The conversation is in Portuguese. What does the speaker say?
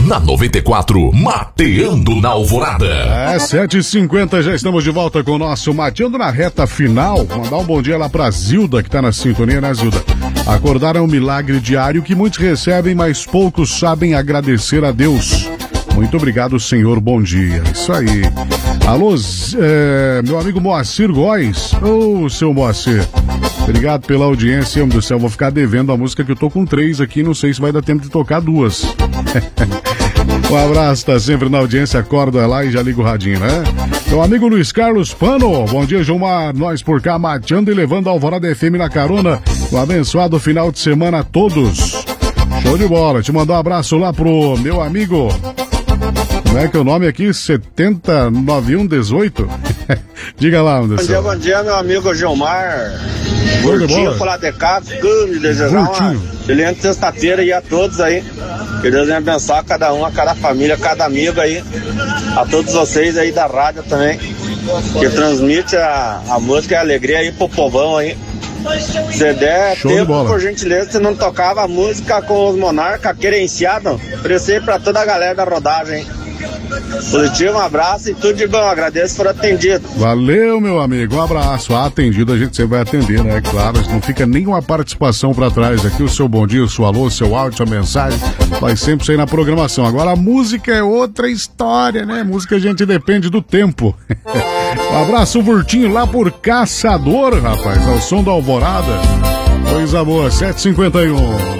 Na 94, Mateando na Alvorada. 7h50, já estamos de volta com o nosso Mateando na reta final. Mandar um bom dia lá pra Zilda, que tá na sintonia, né, Zilda? Acordar é um milagre diário que muitos recebem, mas poucos sabem agradecer a Deus. Muito obrigado, Senhor, bom dia. Isso aí. Alô, meu amigo Moacir Góes. Ô, seu Moacir. Obrigado pela audiência, homem do céu. Vou ficar devendo a música que eu tô com 3 aqui, não sei se vai dar tempo de tocar 2. Um abraço, tá sempre na audiência, acorda lá e já liga o radinho, né? Meu amigo Luiz Carlos Pano, bom dia, Gilmar, nós por cá mateando e levando a Alvorada FM na carona. Um abençoado final de semana a todos. Show de bola, te mandar um abraço lá pro meu amigo, como é que é o nome aqui? 709118? Diga lá, Anderson. Bom dia, meu amigo Gilmar. Curtinho, falar de cá, ficando desejar uma excelente sexta-feira aí a todos aí. Que Deus venha abençoar cada um, a cada família, cada amigo aí. A todos vocês aí da rádio também, que transmite a música e a alegria aí pro povão aí. Se der show tempo, de bola, por gentileza, se não tocava a música com os monarcas querenciados, oferecer pra toda a galera da rodagem. Positivo, um abraço e tudo de bom, agradeço por atendido. Valeu, meu amigo, um abraço. Atendido, a gente sempre vai atender, né? Claro, não fica nenhuma participação pra trás aqui, o seu bom dia, o seu alô, o seu áudio, a mensagem, vai sempre sair na programação. Agora a música é outra história, né? Música a gente depende do tempo. Um abraço, Vurtinho, lá por Caçador, rapaz, ao som da Alvorada. Coisa boa, 7h51.